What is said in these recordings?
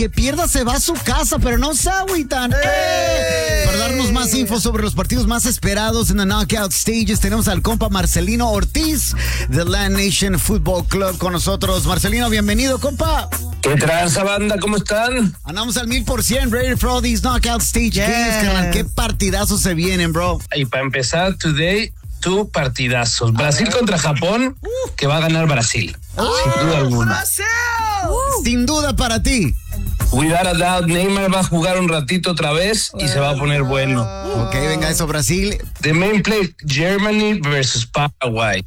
que pierda se va a su casa, pero no se agüitan. Para darnos más info sobre los partidos más esperados en the Knockout Stages, tenemos al compa Marcelino Ortiz de La Nation Football Club con nosotros. Marcelino, bienvenido, compa. ¿Qué tranza, banda? ¿Cómo están? Andamos al 1000%, ready for all these Knockout Stage games, carnal. Qué partidazos se vienen, bro. Y para empezar, today, two partidazos. Brasil contra Japón, que va a ganar Brasil. Sin duda alguna. Sin duda para ti. Without a doubt, Neymar va a jugar un ratito otra vez y se va a poner bueno. Ok, venga eso, Brasil. The main play, Germany versus Paraguay.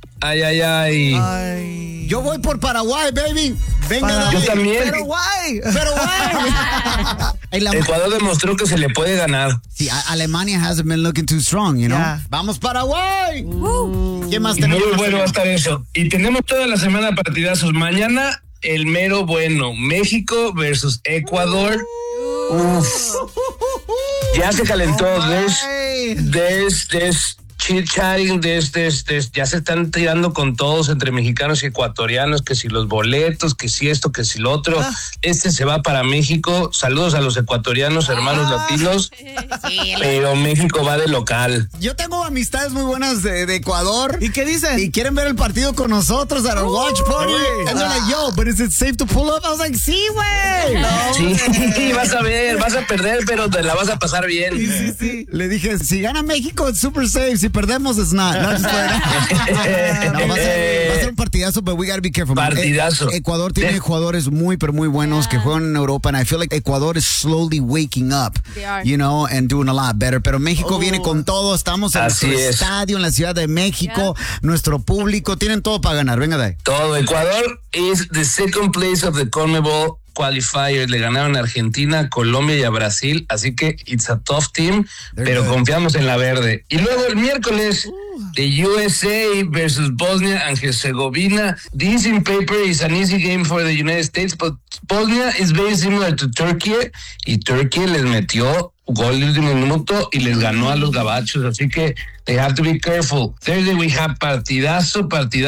Ay. Yo voy por Paraguay, baby. Venga, dale. Yo también. Pero guay. Ecuador demostró que se le puede ganar. Sí, Alemania hasn't been looking too strong, you know. Yeah. Vamos Paraguay. ¿Qué más tenemos? Muy bueno va a estar eso. Y tenemos toda la semana partidazos. Mañana, el mero bueno. México versus Ecuador. Ya se calentó. There's chit-chatting, ya se están tirando con todos entre mexicanos y ecuatorianos, que si los boletos, que si esto, que si lo otro. Este se va para México. Saludos a los ecuatorianos, hermanos latinos. Sí, pero México va de local. Yo tengo amistades muy buenas de Ecuador. ¿Y qué dicen? Y quieren ver el partido con nosotros at our watch party. And they're like, yo, but is it safe to pull up? I was like, sí, güey. Sí, vas a ver, vas a perder, pero te la vas a pasar bien. Sí. Le dije, si gana México, it's super safe. Si perdemos, it's not. No, va a ser un partidazo, but we gotta be careful. Partidazo. Ecuador tiene jugadores muy, pero muy buenos que juegan en Europa, and I feel like Ecuador is slowly waking up, you know, and doing a lot better. Pero México viene con todo. Estamos en nuestro estadio en la Ciudad de México. Nuestro público, tienen todo para ganar. Venga de ahí. Todo. Ecuador is the second place of the CONMEBOL qualifier. Le ganaron a Argentina, Colombia y a Brasil, así que it's a tough team, pero confiamos en la verde. Y luego el miércoles, the USA versus Bosnia and Herzegovina. This in paper is an easy game for the United States, but Bosnia is very similar to Turkey, y Turkey les metió gol de último minuto y les ganó a los gabachos, así que they have to be careful. Thursday we have partidazo.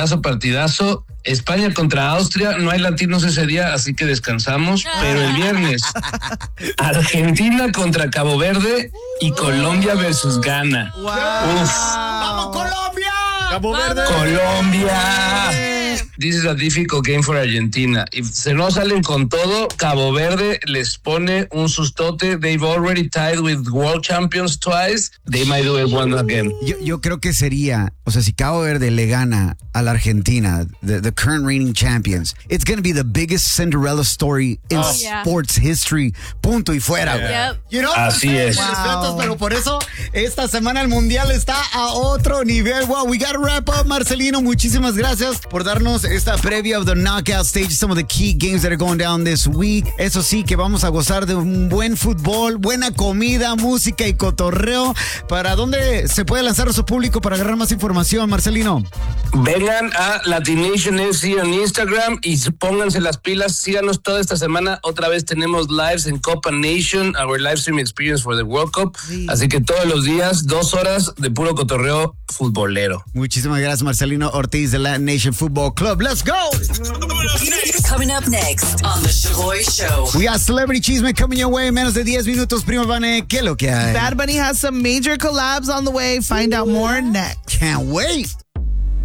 España contra Austria, no hay latinos ese día, así que descansamos. Pero el viernes, Argentina contra Cabo Verde y Colombia versus Ghana. ¡Vamos, Colombia! Cabo Verde. Colombia. This is a difficult game for Argentina. If se no salen con todo, Cabo Verde les pone un sustote. They've already tied with world champions twice. They might do it once again. Yo creo que sería, o sea, si Cabo Verde le gana a la Argentina, the current reigning champions, it's going to be the biggest Cinderella story in sports history. Punto y fuera, güey. You know? Así es. Wow. Pero por eso, esta semana el Mundial está a otro nivel. Wow, we got to wrap up, Marcelino. Muchísimas gracias por darnos esta previa of the knockout stage, some of the key games that are going down this week. Eso sí, que vamos a gozar de un buen fútbol, buena comida, música y cotorreo. ¿Para dónde se puede lanzar a su público para agarrar más información, Marcelino? Vengan a Latination FC en Instagram y pónganse las pilas. Síganos toda esta semana. Otra vez tenemos lives en Copa Nation, our live stream experience for the World Cup. Así que todos los días, 2 horas de puro cotorreo futbolero. Muchísimas gracias, Marcelino Ortiz de La Nation Football Club. Let's go! Coming up next on The Shaboy Show. We got Celebrity Chisme coming your way. Menos de 10 minutos, Prima Vane. ¿Qué es lo que hay? Bad Bunny has some major collabs on the way. Find out more next. Can't wait.